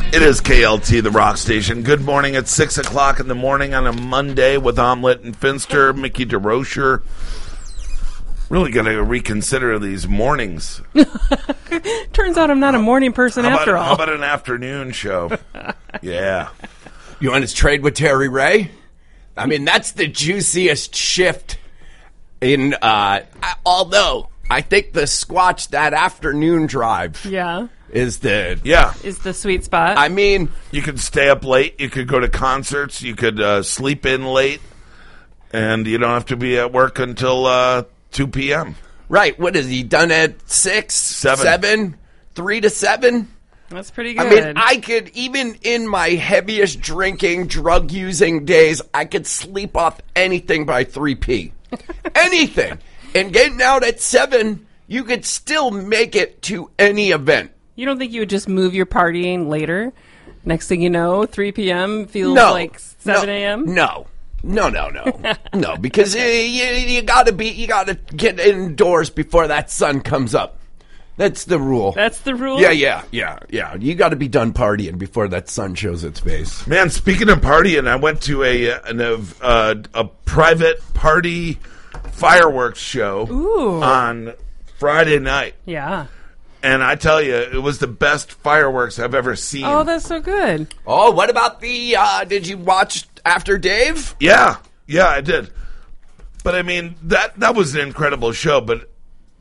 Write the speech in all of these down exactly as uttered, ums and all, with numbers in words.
It is K L T, the rock station. Good morning at six o'clock in the morning on a Monday with Omelet and Finster, Mickey DeRocher. Really got to reconsider these mornings. Turns out I'm not a morning person how after about, all. How about an afternoon show? Yeah. You want to trade with Terry Ray? I mean, that's the juiciest shift in, uh, although I think the Squatch, that afternoon drive. Yeah. Is the yeah is the sweet spot. I mean, you could stay up late. You could go to concerts. You could uh, sleep in late, and you don't have to be at work until uh, two p.m. Right? What is he done at six, seven, seven, three to seven? That's pretty good. I mean, I could even in my heaviest drinking, drug using days, I could sleep off anything by three p. Anything, and getting out at seven, you could still make it to any event. You don't think you would just move your partying later? Next thing you know, three p.m. feels no, like seven a.m.? No, no, no, no, no, because you, you, you gotta be, you gotta get indoors before that sun comes up. That's the rule. That's the rule? Yeah, yeah, yeah, yeah. You gotta be done partying before that sun shows its face. Man, speaking of partying, I went to a an, uh, a private party fireworks show Ooh. on Friday night. Yeah. And I tell you, it was the best fireworks I've ever seen. Oh, that's so good. Oh, what about the, uh, did you watch After Dave? Yeah, yeah, I did. But I mean, that, that was an incredible show, but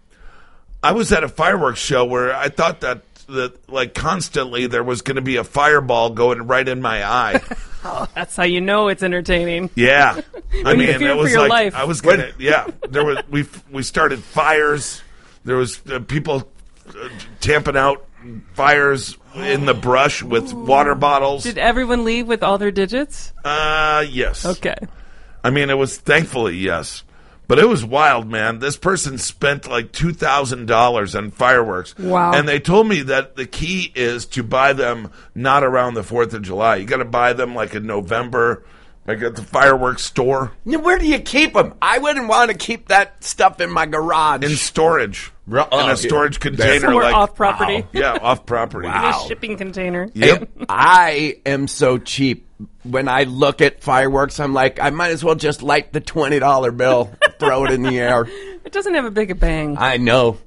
I was at a fireworks show where I thought that, that like, constantly there was going to be a fireball going right in my eye. Oh, that's how you know it's entertaining. Yeah. I When you mean, fear it was for your like, life. I was going to, yeah, there was, we, we started fires. There was uh, people uh, tamping out fires in the brush with water bottles. Did everyone leave with all their digits? Uh, yes. Okay. I mean, it was thankfully yes, but it was wild, man. This person spent like two thousand dollars on fireworks. Wow! And they told me that the key is to buy them not around the Fourth of July. You got to buy them like in November, like at the fireworks store. Where do you keep them? I wouldn't want to keep that stuff in my garage. In storage. Oh, in a storage container. Somewhere like, off property. Wow. Yeah, off property. In a shipping container. Yep. I am so cheap. When I look at fireworks, I'm like, I might as well just light the twenty dollar bill, throw it in the air. It doesn't have a big bang. I know.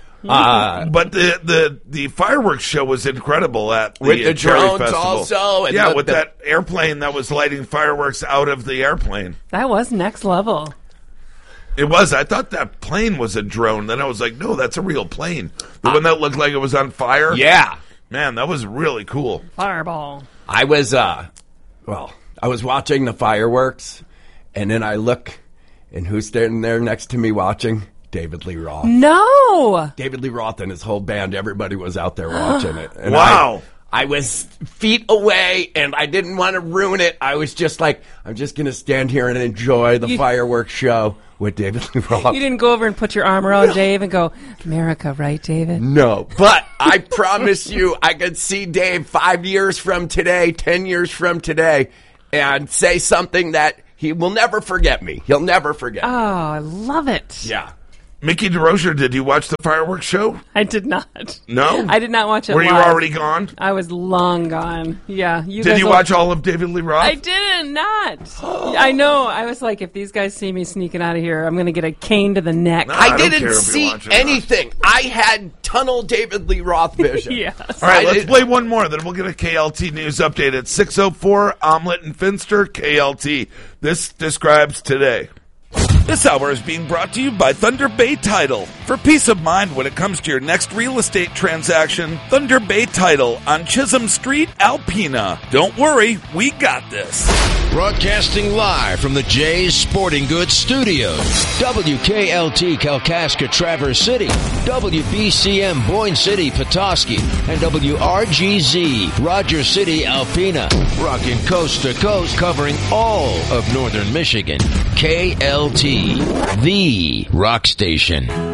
Uh, but the, the the fireworks show was incredible at the, with the Cherry drones Festival. also. And yeah, the, with the, that airplane that was lighting fireworks out of the airplane. That was next level. It was. I thought that plane was a drone. Then I was like, no, that's a real plane. The uh, one that looked like it was on fire? Yeah. Man, that was really cool. Fireball. I was, uh, well, I was watching the fireworks, and then I look, and who's standing there next to me watching? David Lee Roth. No! David Lee Roth and his whole band, everybody was out there watching it. And wow. I, I was feet away, and I didn't want to ruin it. I was just like, I'm just going to stand here and enjoy the you, fireworks show with David Lee Roth. You didn't go over and put your arm around no. Dave and go, America, right, David? No, but I promise you, I could see Dave five years from today, ten years from today, and say something that he will never forget me. He'll never forget oh, me. Oh, I love it. Yeah. Mickey DeRocher, did you watch the fireworks show? I did not. No? I did not watch it Were live. you already gone? I was long gone. Yeah. You did guys you will... watch all of David Lee Roth? I did not. I know. I was like, if these guys see me sneaking out of here, I'm going to get a cane to the neck. No, I, I didn't see anything. I had tunnel David Lee Roth vision. Yes. All right, I let's did... play one more, then we'll get a K L T news update at six oh four. Omelet and Finster, K L T. This describes today. This hour is being brought to you by Thunder Bay Title. For peace of mind when it comes to your next real estate transaction, Thunder Bay Title on Chisholm Street, Alpena. Don't worry, we got this. Broadcasting live from the Jay's Sporting Goods Studios. W K L T Kalkaska Traverse City, W B C M Boyne City Petoskey, and W R G Z Rogers City Alpena. Rocking coast to coast, covering all of northern Michigan. K L T, the rock station.